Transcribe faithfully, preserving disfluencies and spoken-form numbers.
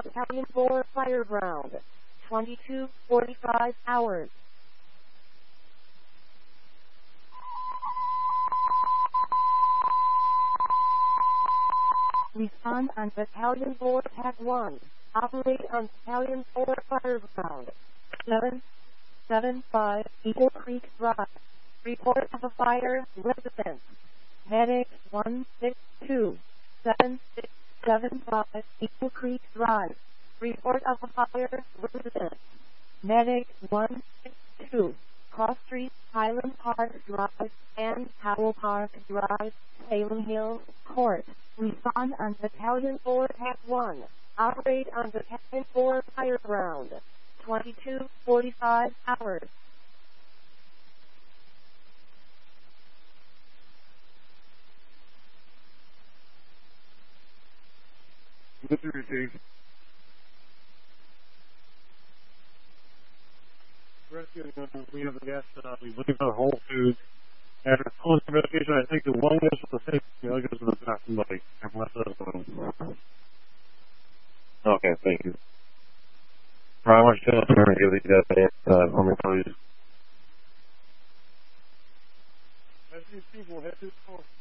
Battalion four Fireground. twenty-two forty-five hours. Respond on Battalion four Pack one. Operate on Battalion four Fireground. seven seven five Eagle Creek Drive. Report of a fire, residence. Medic one six two seven six seven five Eagle Creek Drive. Report of a fire, residence. Medic one six two Cross Street, Highland Park Drive, and Powell Park Drive, Salem Hills Court. Respond on Battalion four Pack one. Operate on Battalion four Fireground. twenty-two forty-five hours. Good to receive. Rescue, uh, we have a guest. Uh, he's looking for Whole Foods. After close investigation, I think the one goes to the safe, the other goes to the back somebody. I've left those ones. Okay, thank you. Brian, why don't you tell us where to give these guys uh, home employees? As these people head to the court.